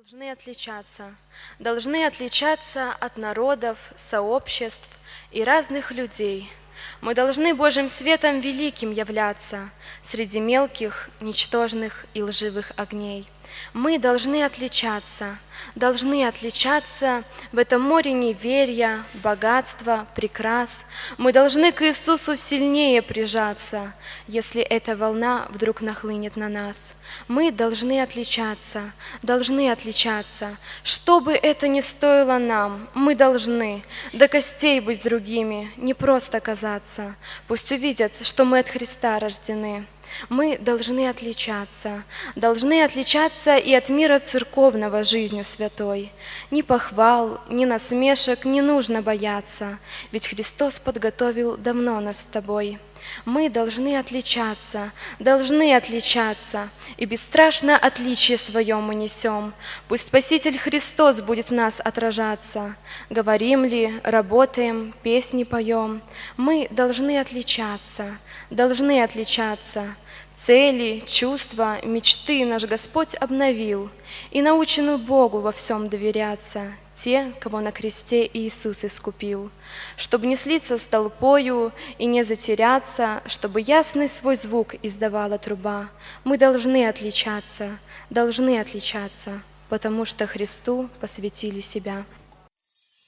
должны отличаться от народов, сообществ и разных людей. Мы должны Божьим светом великим являться среди мелких, ничтожных и лживых огней. Мы должны отличаться в этом море неверия, богатства, прикрас. Мы должны к Иисусу сильнее прижаться, если эта волна вдруг нахлынет на нас. Мы должны отличаться, что бы это ни стоило нам, мы должны до костей быть другими, не просто казаться. Пусть увидят, что мы от Христа рождены. Мы должны отличаться и от мира церковного жизнью святой. Ни похвал, ни насмешек не нужно бояться, ведь Христос подготовил давно нас с тобой. Мы должны отличаться, и бесстрашно отличие свое мы несем. Пусть Спаситель Христос будет в нас отражаться. Говорим ли, работаем, песни поем. Мы должны отличаться. Цели, чувства, мечты наш Господь обновил, и научены Богу во всем доверяться те, кого на кресте Иисус искупил. Чтобы не слиться с толпою и не затеряться, чтобы ясный свой звук издавала труба, мы должны отличаться, потому что Христу посвятили себя.